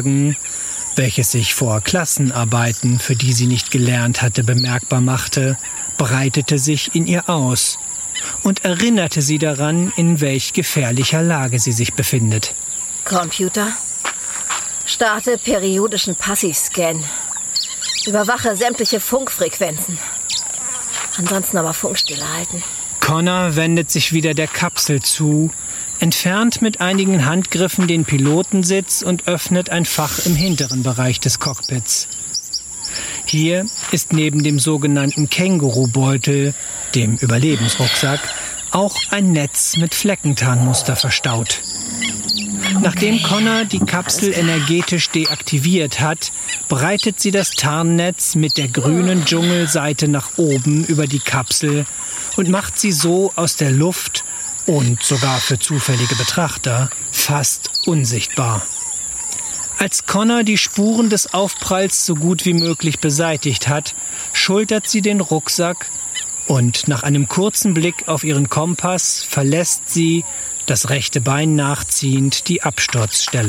welches sich vor Klassenarbeiten, für die sie nicht gelernt hatte, bemerkbar machte, breitete sich in ihr aus und erinnerte sie daran, in welch gefährlicher Lage sie sich befindet. Computer, starte periodischen Passivscan. Überwache sämtliche Funkfrequenzen. Ansonsten aber Funkstille halten. Connor wendet sich wieder der Kapsel zu, entfernt mit einigen Handgriffen den Pilotensitz und öffnet ein Fach im hinteren Bereich des Cockpits. Hier ist neben dem sogenannten Kängurubeutel, dem Überlebensrucksack, auch ein Netz mit Fleckentarnmuster verstaut. Nachdem Connor die Kapsel energetisch deaktiviert hat, breitet sie das Tarnnetz mit der grünen Dschungelseite nach oben über die Kapsel und macht sie so aus der Luft und sogar für zufällige Betrachter fast unsichtbar. Als Connor die Spuren des Aufpralls so gut wie möglich beseitigt hat, schultert sie den Rucksack und nach einem kurzen Blick auf ihren Kompass verlässt sie, das rechte Bein nachziehend, die Absturzstelle.